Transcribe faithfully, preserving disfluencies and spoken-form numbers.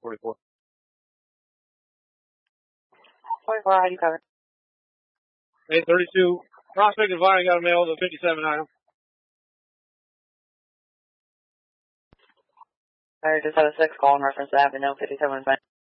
forty-four. forty-four, how do you cover? eight thirty-two. Prospect and Vine got a mail to fifty-seven item. I just had a six call in reference to Avenue fifty-seven.